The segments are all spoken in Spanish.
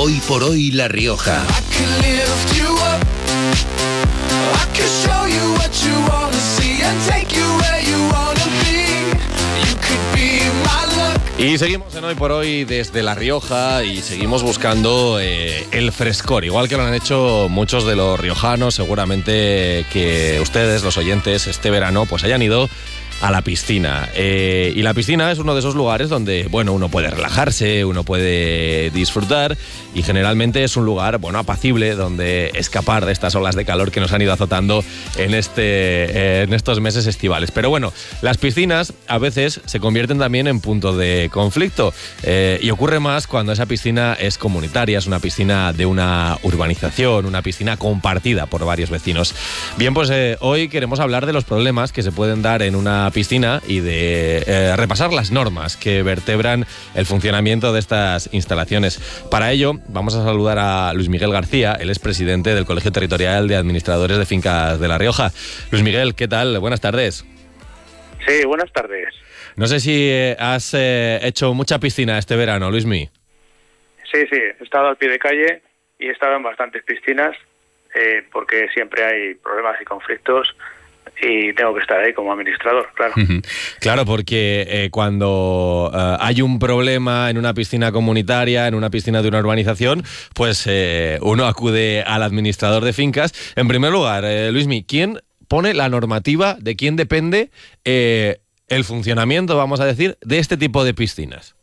Hoy por hoy La Rioja. Y seguimos en Hoy por Hoy desde La Rioja y seguimos buscando el frescor, igual que lo han hecho muchos de los riojanos. Seguramente que ustedes, los oyentes, este verano pues hayan ido a la piscina. Y la piscina es uno de esos lugares donde, bueno, uno puede relajarse, uno puede disfrutar y generalmente es un lugar, bueno, apacible, donde escapar de estas olas de calor que nos han ido azotando en estos meses estivales. Pero bueno, las piscinas a veces se convierten también en punto de conflicto y ocurre más cuando esa piscina es comunitaria, es una piscina de una urbanización, una piscina compartida por varios vecinos. Bien, pues hoy queremos hablar de los problemas que se pueden dar en una piscina y de repasar las normas que vertebran el funcionamiento de estas instalaciones. Para ello vamos a saludar a Luis Miguel García, él es presidente del Colegio Territorial de Administradores de Fincas de La Rioja. Luis Miguel, ¿qué tal? Buenas tardes. Sí, buenas tardes. No sé si has hecho mucha piscina este verano, Luismi. Sí, he estado al pie de calle y he estado en bastantes piscinas porque siempre hay problemas y conflictos y tengo que estar ahí como administrador, claro. Claro, porque cuando hay un problema en una piscina comunitaria, en una piscina de una urbanización, pues uno acude al administrador de fincas. En primer lugar, Luismi, ¿quién pone la normativa, de quién depende el funcionamiento, vamos a decir, de este tipo de piscinas?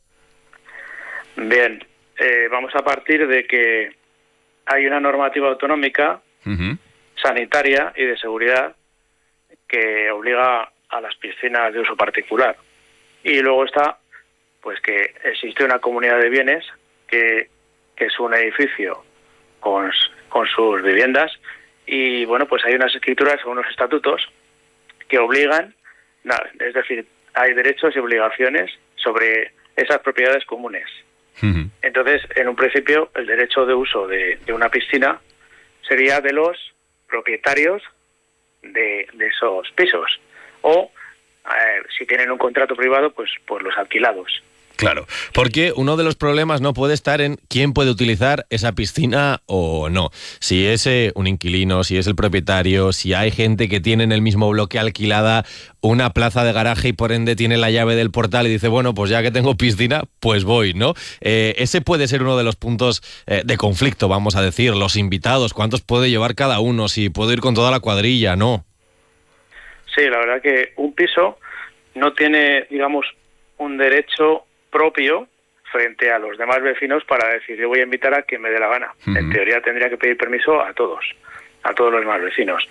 Bien, vamos a partir de que hay una normativa autonómica, sanitaria y de seguridad que obliga a las piscinas de uso particular. Y luego está, pues que existe una comunidad de bienes que es un edificio con sus viviendas y, bueno, pues hay unas escrituras o unos estatutos que obligan, es decir, hay derechos y obligaciones sobre esas propiedades comunes. Entonces, en un principio, el derecho de uso de una piscina sería de los propietarios de esos pisos o si tienen un contrato privado pues los alquilados. Claro, porque uno de los problemas no puede estar en quién puede utilizar esa piscina o no. Si es un inquilino, si es el propietario, si hay gente que tiene en el mismo bloque alquilada una plaza de garaje y por ende tiene la llave del portal y dice, bueno, pues ya que tengo piscina, pues voy, ¿no? Ese puede ser uno de los puntos de conflicto, vamos a decir. Los invitados, ¿cuántos puede llevar cada uno? Si puedo ir con toda la cuadrilla, ¿no? Sí, la verdad que un piso no tiene, digamos, un derecho propio frente a los demás vecinos para decir, yo voy a invitar a quien me dé la gana. En teoría tendría que pedir permiso a todos los demás vecinos.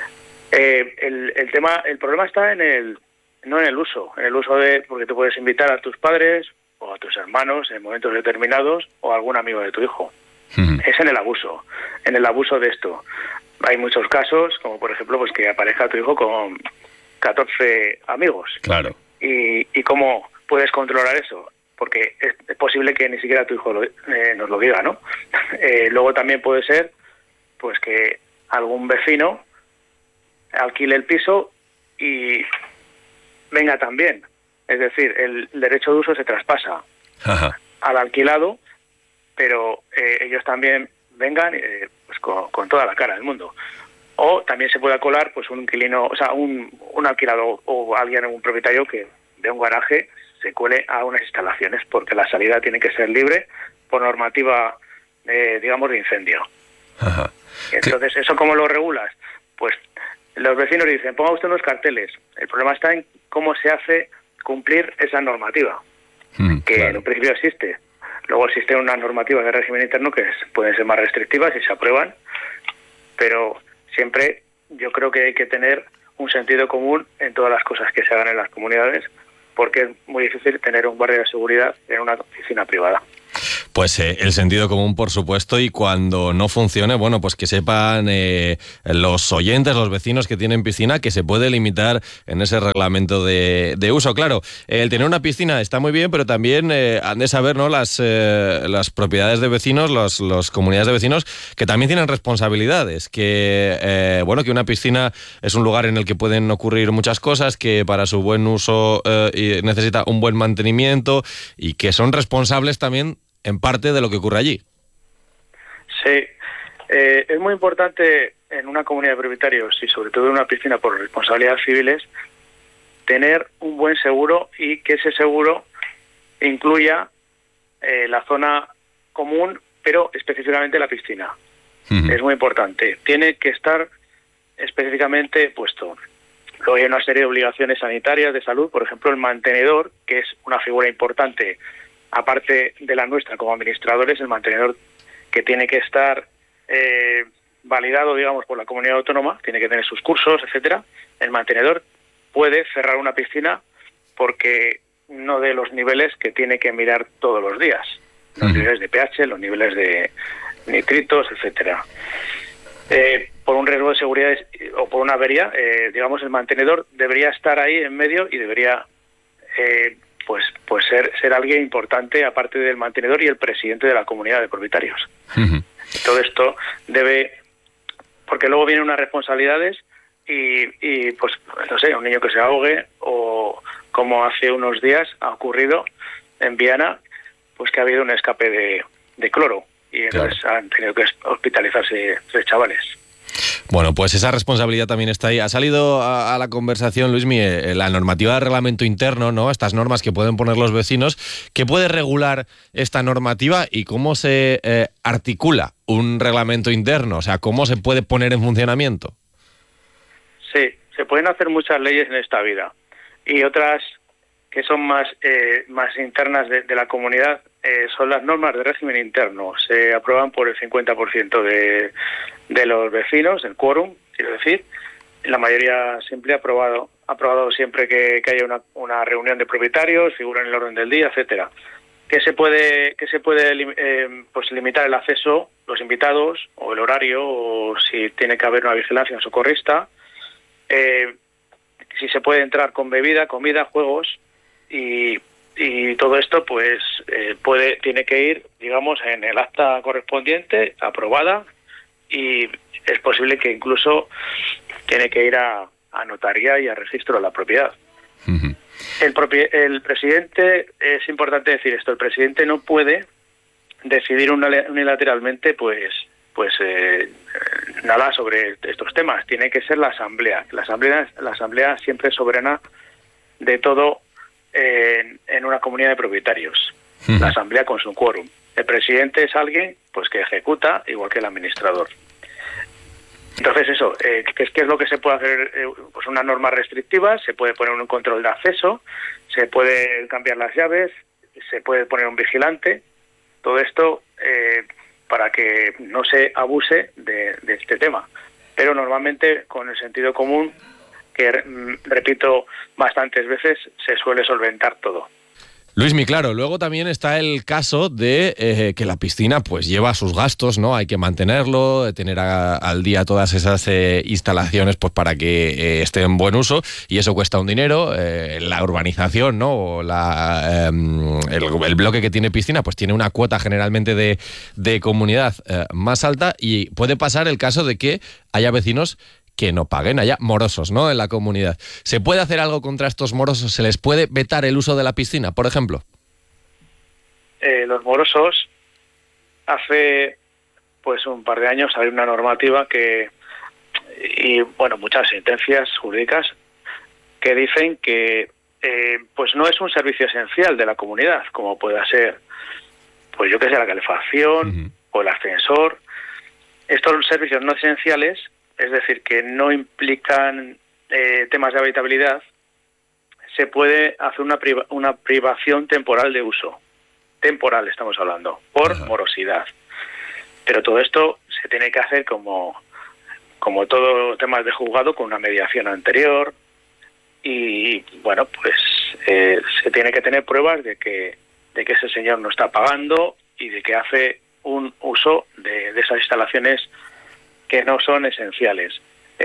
El problema está no en el uso porque tú puedes invitar a tus padres o a tus hermanos en momentos determinados o a algún amigo de tu hijo. Es en el abuso de esto. Hay muchos casos, como por ejemplo, pues que aparezca tu hijo con 14 amigos. Claro. ¿Y cómo puedes controlar eso? Porque es posible que ni siquiera tu hijo nos lo diga, ¿no? Luego también puede ser pues que algún vecino alquile el piso y venga también. Es decir, el derecho de uso se traspasa al alquilado, pero ellos también vengan pues con toda la cara del mundo. O también se pueda colar pues un inquilino, o sea, un alquilado o alguien, un propietario que de un garaje se cuele a unas instalaciones, porque la salida tiene que ser libre por normativa, digamos, de incendio. Entonces, ¿eso cómo lo regulas? Pues los vecinos dicen, ponga usted unos carteles. El problema está en cómo se hace cumplir esa normativa, que claro, en un principio existe. Luego existen unas normativas de régimen interno que pueden ser más restrictivas y se aprueban, pero siempre yo creo que hay que tener un sentido común en todas las cosas que se hagan en las comunidades, porque es muy difícil tener un guardia de seguridad en una piscina privada. Pues el sentido común, por supuesto, y cuando no funcione, bueno, pues que sepan los oyentes, los vecinos que tienen piscina, que se puede limitar en ese reglamento de uso. Claro, el tener una piscina está muy bien, pero también han de saber, ¿no?, las propiedades de vecinos, las comunidades de vecinos, que también tienen responsabilidades, que bueno, que una piscina es un lugar en el que pueden ocurrir muchas cosas, que para su buen uso necesita un buen mantenimiento y que son responsables también en parte de lo que ocurre allí. Sí, es muy importante en una comunidad de propietarios y sobre todo en una piscina por responsabilidades civiles tener un buen seguro y que ese seguro incluya la zona común, pero específicamente la piscina. Es muy importante. Tiene que estar específicamente puesto. Luego hay una serie de obligaciones sanitarias de salud, por ejemplo, el mantenedor, que es una figura importante, aparte de la nuestra como administradores, el mantenedor que tiene que estar validado, digamos, por la comunidad autónoma, tiene que tener sus cursos, etcétera. El mantenedor puede cerrar una piscina porque no de los niveles que tiene que mirar todos los días. Los niveles de pH, los niveles de nitritos, etcétera. Por un riesgo de seguridad o por una avería, digamos, el mantenedor debería estar ahí en medio y debería pues ser alguien importante aparte del mantenedor y el presidente de la comunidad de propietarios. Todo esto debe, porque luego vienen unas responsabilidades y pues no sé, un niño que se ahogue, o como hace unos días ha ocurrido en Viana, pues que ha habido un escape de cloro y entonces han tenido que hospitalizarse 3 chavales. Bueno, pues esa responsabilidad también está ahí. Ha salido a la conversación, Luismi, la normativa de reglamento interno, ¿no? Estas normas que pueden poner los vecinos. ¿Qué puede regular esta normativa y cómo se articula un reglamento interno? O sea, ¿cómo se puede poner en funcionamiento? Sí, se pueden hacer muchas leyes en esta vida y otras que son más internas de la comunidad son las normas de régimen interno. Se aprueban por el 50% de los vecinos, el quórum, quiero decir. La mayoría simple ha aprobado siempre que haya una reunión de propietarios, figura en el orden del día, etcétera. Que se puede pues limitar el acceso, los invitados, o el horario, o si tiene que haber una vigilancia, un socorrista. Si se puede entrar con bebida, comida, juegos, y todo esto pues tiene que ir, digamos, en el acta correspondiente, aprobada, y es posible que incluso tiene que ir a notaría y a registro de la propiedad. El presidente, es importante decir esto, el presidente no puede decidir unilateralmente nada sobre estos temas. Tiene que ser la asamblea. La asamblea siempre es soberana de todo en una comunidad de propietarios. La asamblea con su quórum. El presidente es alguien pues que ejecuta igual que el administrador. Entonces eso, ¿qué es lo que se puede hacer? Pues unas normas restrictivas, se puede poner un control de acceso, se puede cambiar las llaves, se puede poner un vigilante. Todo esto para que no se abuse de este tema. Pero normalmente con el sentido común, que repito bastantes veces, se suele solventar todo. Luismi, claro, luego también está el caso de que la piscina pues lleva sus gastos, ¿no? Hay que mantenerlo, tener al día todas esas instalaciones pues para que esté en buen uso, y eso cuesta un dinero. La urbanización, ¿no? O el bloque que tiene piscina pues tiene una cuota generalmente de comunidad más alta, y puede pasar el caso de que haya vecinos que no paguen, haya morosos, ¿no?, en la comunidad. ¿Se puede hacer algo contra estos morosos? ¿Se les puede vetar el uso de la piscina, por ejemplo? Los morosos, hace pues un par de años había una normativa y muchas sentencias jurídicas que dicen que pues no es un servicio esencial de la comunidad, como pueda ser, pues yo qué sé, la calefacción o el ascensor. Estos servicios no esenciales, es decir, que no implican temas de habitabilidad, se puede hacer una privación temporal de uso. Temporal estamos hablando, por morosidad. Pero todo esto se tiene que hacer como todo temas de juzgado, con una mediación anterior, y se tiene que tener pruebas de que ese señor no está pagando y de que hace un uso de esas instalaciones que no son esenciales.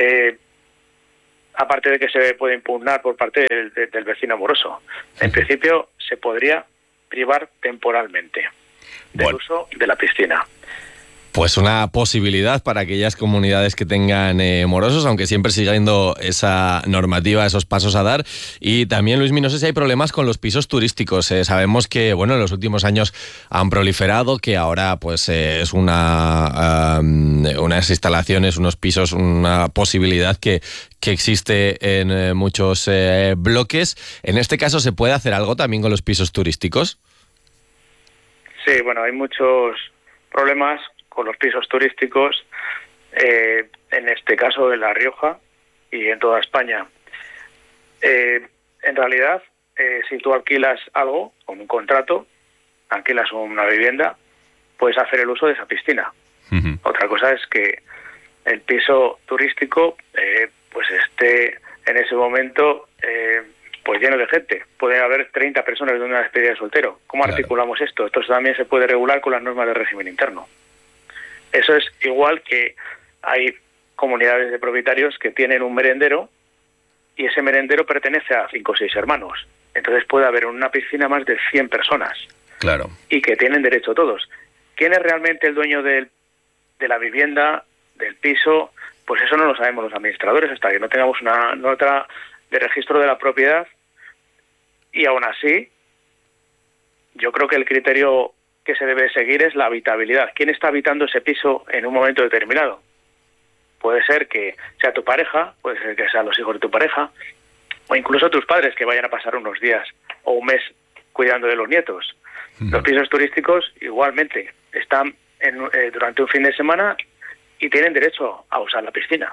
Aparte de que se puede impugnar por parte del vecino moroso. En principio se podría privar temporalmente del uso de la piscina. Pues una posibilidad para aquellas comunidades que tengan morosos, aunque siempre siguiendo esa normativa, esos pasos a dar. Y también, Luismi, no sé si hay problemas con los pisos turísticos. Sabemos que, bueno, en los últimos años han proliferado, que ahora pues es unas instalaciones, unos pisos, una posibilidad que existe en muchos bloques. En este caso, ¿se puede hacer algo también con los pisos turísticos? Sí, bueno, hay muchos problemas con los pisos turísticos, en este caso en La Rioja y en toda España. En realidad, si tú alquilas algo, con un contrato, alquilas una vivienda, puedes hacer el uso de esa piscina. Uh-huh. Otra cosa es que el piso turístico pues esté en ese momento pues lleno de gente. Puede haber 30 personas de una despedida de soltero. ¿Cómo articulamos esto? Esto también se puede regular con las normas de régimen interno. Eso es igual que hay comunidades de propietarios que tienen un merendero y ese merendero pertenece a 5 o 6 hermanos. Entonces puede haber en una piscina más de 100 personas. Claro. Y que tienen derecho todos. ¿Quién es realmente el dueño de la vivienda, del piso? Pues eso no lo sabemos los administradores hasta que no tengamos una nota de registro de la propiedad. Y aún así, yo creo que el criterio que se debe seguir es la habitabilidad. ¿Quién está habitando ese piso en un momento determinado? Puede ser que sea tu pareja, puede ser que sean los hijos de tu pareja, o incluso tus padres que vayan a pasar unos días o un mes cuidando de los nietos. Los pisos turísticos igualmente están durante un fin de semana y tienen derecho a usar la piscina.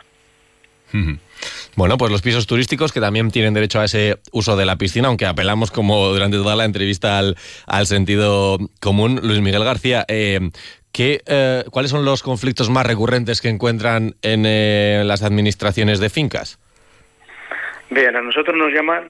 Bueno, pues los pisos turísticos que también tienen derecho a ese uso de la piscina, aunque apelamos como durante toda la entrevista al sentido común. Luis Miguel García, ¿cuáles son los conflictos más recurrentes que encuentran en las administraciones de fincas? Bien, a nosotros nos llaman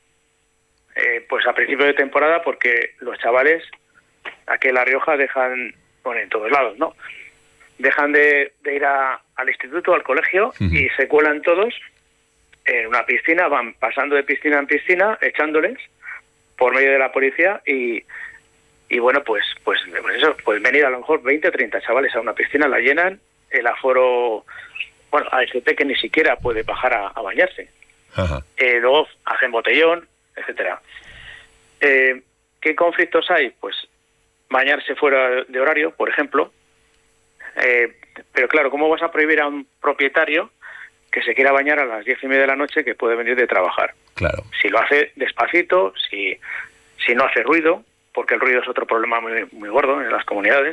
pues a principio de temporada porque los chavales aquí en La Rioja dejan, bueno, en todos lados, ¿no? Dejan de ir al instituto, al colegio, y se cuelan todos en una piscina, van pasando de piscina en piscina, echándoles por medio de la policía y bueno, pues eso, pues venir a lo mejor 20 o 30 chavales a una piscina, la llenan, el aforo, bueno, hay gente que ni siquiera puede bajar a bañarse. Ajá. Luego hacen botellón, etcétera. ¿Qué conflictos hay? Pues bañarse fuera de horario, por ejemplo. Pero claro, ¿cómo vas a prohibir a un propietario que se quiera bañar a las 10:30 de la noche que puede venir de trabajar? Claro. Si lo hace despacito, si no hace ruido, porque el ruido es otro problema muy, muy gordo en las comunidades.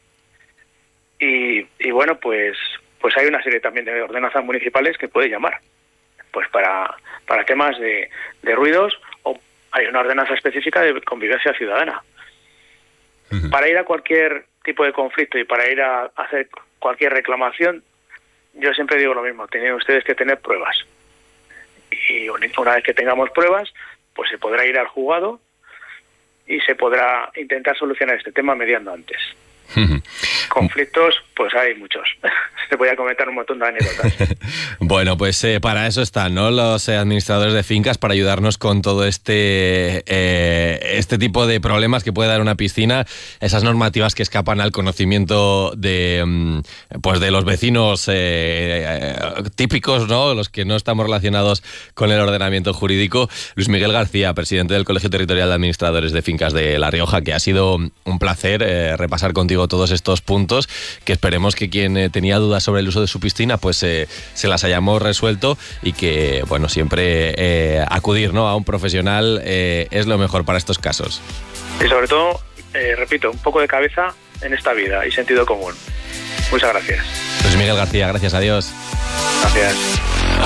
Y bueno, pues hay una serie también de ordenanzas municipales que puede llamar, pues para temas de ruidos, o hay una ordenanza específica de convivencia ciudadana. Uh-huh. Para ir a cualquier tipo de conflicto y para ir a hacer cualquier reclamación, yo siempre digo lo mismo, tienen ustedes que tener pruebas. Y una vez que tengamos pruebas, pues se podrá ir al juzgado y se podrá intentar solucionar este tema mediando antes. Conflictos, pues hay muchos. Se podía comentar un montón de anécdotas. Bueno, pues para eso están, ¿no?, los administradores de fincas, para ayudarnos con todo este tipo de problemas que puede dar una piscina, esas normativas que escapan al conocimiento de los vecinos típicos, ¿no?, los que no estamos relacionados con el ordenamiento jurídico. Luis Miguel García, presidente del Colegio Territorial de Administradores de Fincas de La Rioja, que ha sido un placer repasar contigo todos estos puntos, que esperemos que quien tenía dudas sobre el uso de su piscina pues se las hayamos resuelto, y que, bueno, siempre acudir, ¿no?, a un profesional es lo mejor para estos casos. Y sobre todo, repito, un poco de cabeza en esta vida y sentido común. Muchas gracias. Luis Miguel García, gracias a Dios. Gracias.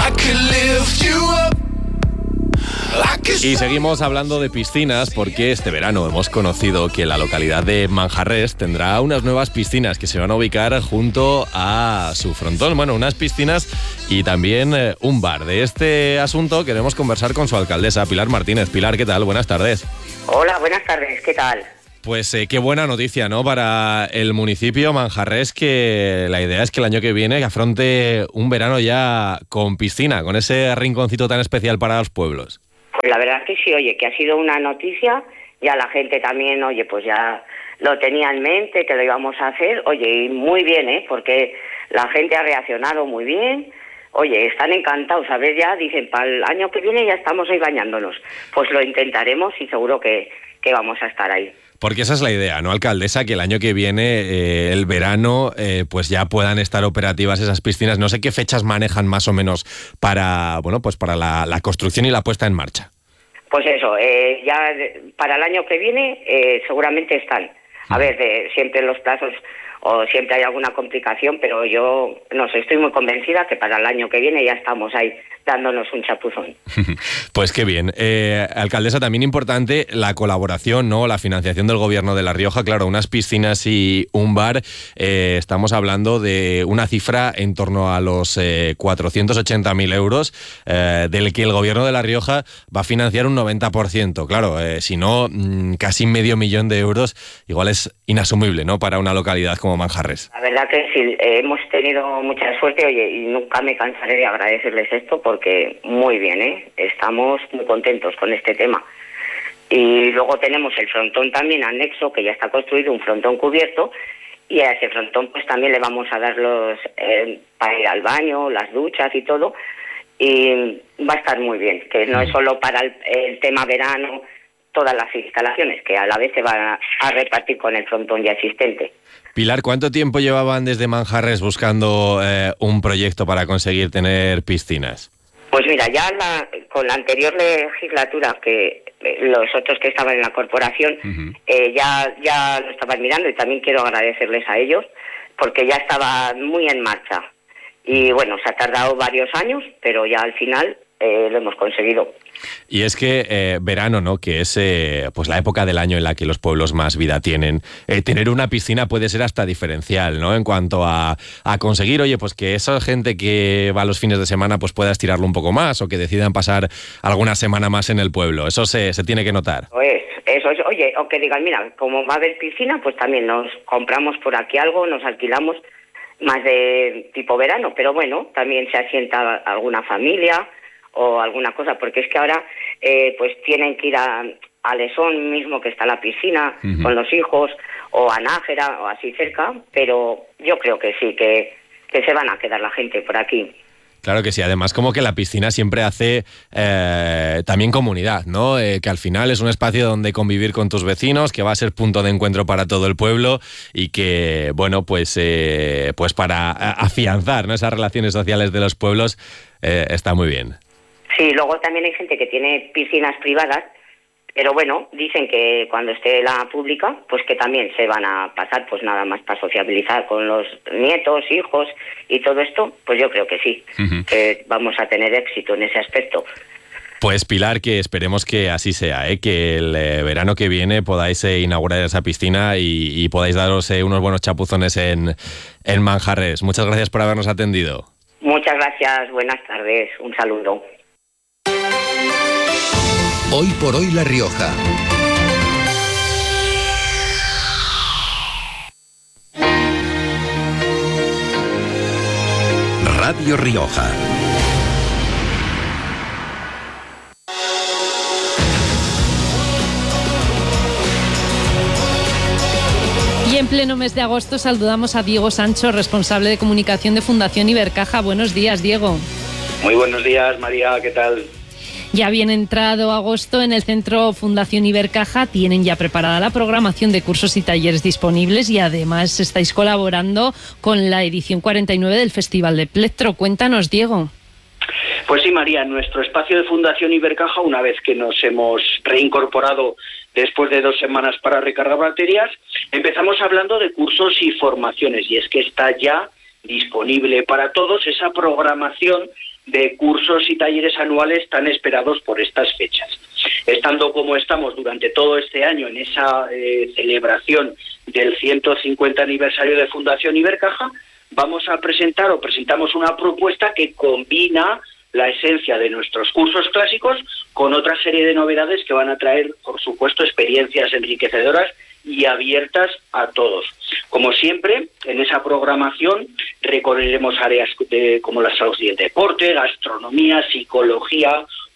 Y seguimos hablando de piscinas porque este verano hemos conocido que la localidad de Manjarrés tendrá unas nuevas piscinas que se van a ubicar junto a su frontón. Bueno, unas piscinas y también un bar. De este asunto queremos conversar con su alcaldesa, Pilar Martínez. Pilar, ¿qué tal? Buenas tardes. Hola, buenas tardes. ¿Qué tal? Pues qué buena noticia, ¿no?, para el municipio Manjarrés, que la idea es que el año que viene afronte un verano ya con piscina, con ese rinconcito tan especial para los pueblos. Pues la verdad es que sí, oye, que ha sido una noticia, ya la gente también, oye, pues ya lo tenía en mente, que lo íbamos a hacer. Oye, y muy bien, porque la gente ha reaccionado muy bien. Oye, están encantados, a ver, ya dicen, para el año que viene ya estamos ahí bañándonos. Pues lo intentaremos y seguro que vamos a estar ahí. Porque esa es la idea, ¿no, alcaldesa? Que el año que viene, el verano, pues ya puedan estar operativas esas piscinas. No sé qué fechas manejan más o menos para, bueno, pues para la construcción y la puesta en marcha. Pues eso, ya para el año que viene seguramente están. A ver, siempre los plazos o siempre hay alguna complicación, pero yo no sé, estoy muy convencida que para el año que viene ya estamos ahí dándonos un chapuzón. Pues qué bien. Alcaldesa, también importante la colaboración, ¿no? La financiación del Gobierno de La Rioja. Claro, unas piscinas y un bar, estamos hablando de una cifra en torno a los 480.000 euros, del que el Gobierno de La Rioja va a financiar un 90%. Claro, si no, casi $500.000 de euros, igual es inasumible, ¿no? Para una localidad como Manjarres. La verdad que sí, hemos tenido mucha suerte, oye, y nunca me cansaré de agradecerles esto porque muy bien, estamos muy contentos con este tema. Y luego tenemos el frontón también anexo, que ya está construido, un frontón cubierto, y a ese frontón pues también le vamos a dar los para ir al baño, las duchas y todo, y va a estar muy bien, que no es solo para el tema verano, todas las instalaciones, que a la vez se van a repartir con el frontón ya existente. Pilar, ¿cuánto tiempo llevaban desde Manjarres buscando un proyecto para conseguir tener piscinas? Pues mira, ya con la anterior legislatura, que los otros que estaban en la corporación ya lo estaban mirando, y también quiero agradecerles a ellos, porque ya estaba muy en marcha. Y bueno, se ha tardado varios años, pero ya al final lo hemos conseguido. Y es que verano, ¿no? Que es pues la época del año en la que los pueblos más vida tienen. Tener una piscina puede ser hasta diferencial, ¿no? En cuanto a conseguir, oye, pues que esa gente que va los fines de semana pues pueda estirarlo un poco más, o que decidan pasar alguna semana más en el pueblo. Eso se tiene que notar. Pues eso es, oye, o que digan, mira, como va a haber piscina, pues también nos compramos por aquí algo, nos alquilamos más de tipo verano, pero bueno, también se asienta alguna familia o alguna cosa, porque es que ahora pues tienen que ir a Lesón mismo, que está la piscina, con los hijos, o a Nájera, o así cerca, pero yo creo que sí, que se van a quedar la gente por aquí. Claro que sí, además como que la piscina siempre hace también comunidad, ¿no? Que al final es un espacio donde convivir con tus vecinos, que va a ser punto de encuentro para todo el pueblo, y que, bueno, pues para afianzar, ¿no?, esas relaciones sociales de los pueblos, está muy bien. Sí, luego también hay gente que tiene piscinas privadas, pero bueno, dicen que cuando esté la pública, pues que también se van a pasar, pues nada más para sociabilizar con los nietos, hijos y todo esto, pues yo creo que sí, que vamos a tener éxito en ese aspecto. Pues Pilar, que esperemos que así sea, que el verano que viene podáis inaugurar esa piscina y podáis daros unos buenos chapuzones en Manjarres. Muchas gracias por habernos atendido. Muchas gracias, buenas tardes, un saludo. Hoy por hoy La Rioja. Radio Rioja. Y en pleno mes de agosto saludamos a Diego Sancho, responsable de comunicación de Fundación Ibercaja. Buenos días, Diego. Muy buenos días, María, ¿qué tal? Ya bien entrado agosto, en el Centro Fundación Ibercaja tienen ya preparada la programación de cursos y talleres disponibles, y además estáis colaborando con la edición 49 del Festival de Plectro. Cuéntanos, Diego. Pues sí, María, nuestro espacio de Fundación Ibercaja, una vez que nos hemos reincorporado después de 2 semanas para recargar baterías, empezamos hablando de cursos y formaciones, y es que está ya disponible para todos esa programación de cursos y talleres anuales tan esperados por estas fechas. Estando como estamos durante todo este año en esa celebración del 150 aniversario de Fundación Ibercaja, presentamos una propuesta que combina la esencia de nuestros cursos clásicos con otra serie de novedades que van a traer, por supuesto, experiencias enriquecedoras y abiertas a todos. Como siempre, en esa programación recorreremos áreas como la salud y el deporte, gastronomía, psicología,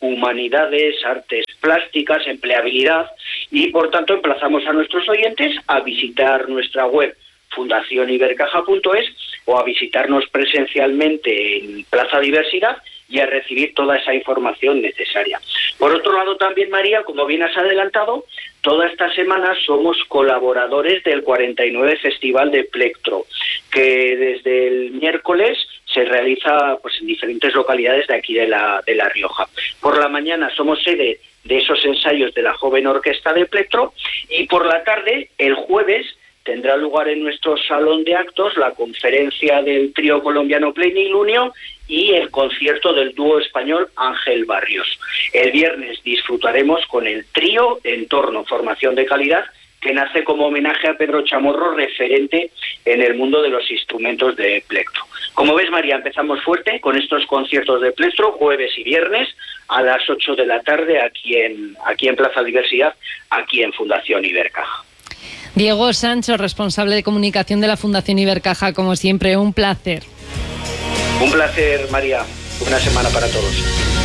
humanidades, artes plásticas, empleabilidad, y por tanto emplazamos a nuestros oyentes a visitar nuestra web fundacionibercaja.es o a visitarnos presencialmente en Plaza Diversidad y a recibir toda esa información necesaria. Por otro lado también, María, como bien has adelantado, toda esta semana somos colaboradores del 49 Festival de Plectro, que desde el miércoles se realiza pues en diferentes localidades de aquí de La Rioja. Por la mañana somos sede de esos ensayos de la joven orquesta de Plectro, y por la tarde, el jueves, tendrá lugar en nuestro salón de actos la conferencia del trío colombiano Plenilunio y el concierto del dúo español Ángel Barrios. El viernes disfrutaremos con el trío Entorno, formación de calidad, que nace como homenaje a Pedro Chamorro, referente en el mundo de los instrumentos de plectro. Como ves, María, empezamos fuerte con estos conciertos de plectro, jueves y viernes a las 8 de la tarde aquí en Plaza Diversidad, aquí en Fundación Ibercaja. Diego Sancho, responsable de comunicación de la Fundación Ibercaja, como siempre, un placer. Un placer, María. Una semana para todos.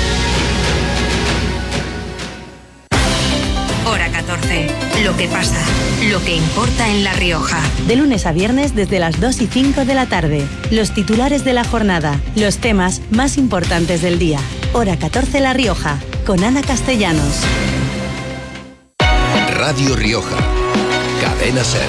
Hora 14. Lo que pasa, lo que importa en La Rioja. De lunes a viernes desde las 2 y 5 de la tarde. Los titulares de la jornada, los temas más importantes del día. Hora 14 La Rioja, con Ana Castellanos. Radio Rioja. Cadena SER.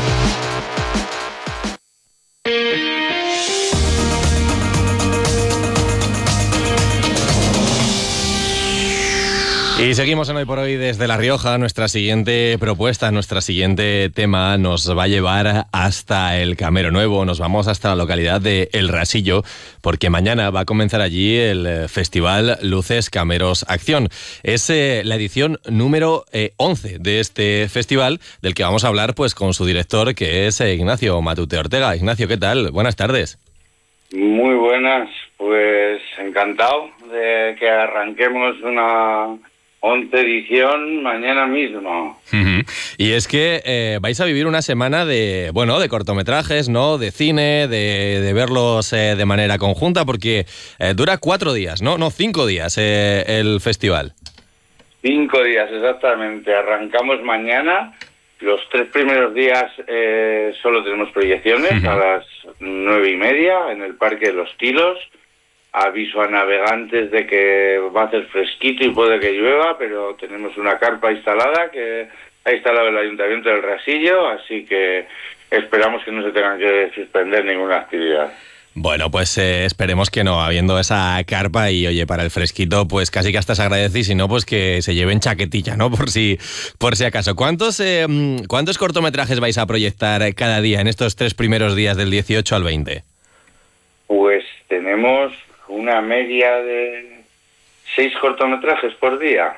Y seguimos en Hoy por Hoy desde La Rioja. Nuestra siguiente propuesta, nuestro siguiente tema nos va a llevar hasta el Camero Nuevo. Nos vamos hasta la localidad de El Rasillo, porque mañana va a comenzar allí el festival Luces Cameros Acción. Es la edición número 11 de este festival, del que vamos a hablar pues con su director, que es Ignacio Matute Ortega. Ignacio, ¿qué tal? Buenas tardes. Muy buenas, pues encantado de que arranquemos una 11 edición mañana mismo. Y es que vais a vivir una semana de cortometrajes, ¿no? De cine, de verlos de manera conjunta, porque dura 4 días, ¿no? No, 5 días el festival. 5 días, exactamente. Arrancamos mañana. Los 3 primeros días solo tenemos proyecciones a las 9:30 en el Parque de los Tilos. Aviso a navegantes de que va a hacer fresquito y puede que llueva, pero tenemos una carpa instalada que ha instalado el Ayuntamiento del Rasillo, así que esperamos que no se tengan que suspender ninguna actividad. Bueno, pues esperemos que no, habiendo esa carpa y, oye, para el fresquito, pues casi que hasta se agradece, y si no, pues que se lleven chaquetilla, ¿no? Por si acaso. ¿Cuántos cortometrajes vais a proyectar cada día en estos 3 primeros días del 18 al 20? Pues tenemos una media de 6 cortometrajes por día.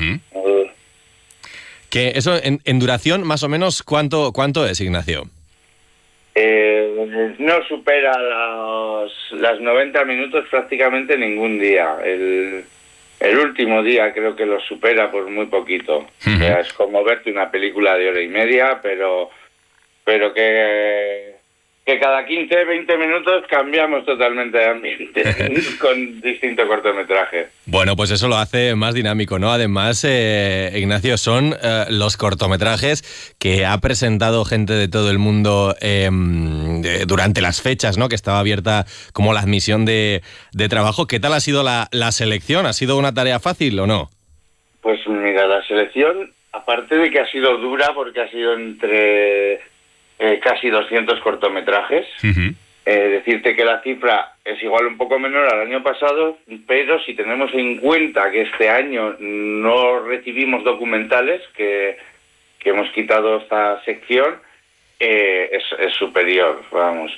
Que eso, en duración, más o menos, ¿cuánto es, Ignacio? No supera las 90 minutos prácticamente ningún día. El último día creo que lo supera por muy poquito. O sea, es como verte una película de 1:30, pero que cada 15, 20 minutos cambiamos totalmente de ambiente con distinto cortometraje. Bueno, pues eso lo hace más dinámico, ¿no? Además, Ignacio, son los cortometrajes que ha presentado gente de todo el mundo durante las fechas, ¿no? Que estaba abierta como la admisión de trabajo. ¿Qué tal ha sido la selección? ¿Ha sido una tarea fácil o no? Pues mira, la selección, aparte de que ha sido dura, porque ha sido entre casi 200 cortometrajes. Decirte que la cifra es igual un poco menor al año pasado, pero si tenemos en cuenta que este año no recibimos documentales, que hemos quitado esta sección, es superior, vamos.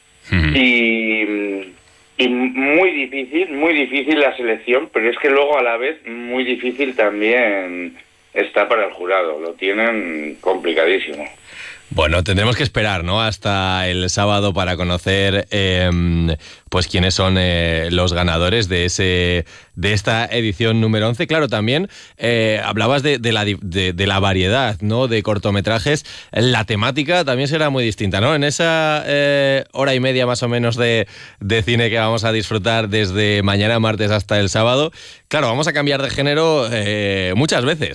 Y muy difícil la selección, pero es que luego a la vez muy difícil también está para el jurado, lo tienen complicadísimo. Bueno, tendremos que esperar, ¿no?, hasta el sábado para conocer pues quiénes son los ganadores de esta edición número 11. Claro, también hablabas de la variedad, ¿no?, de cortometrajes. La temática también será muy distinta, ¿no? En esa hora y media más o menos de cine que vamos a disfrutar desde mañana martes hasta el sábado, claro, vamos a cambiar de género muchas veces.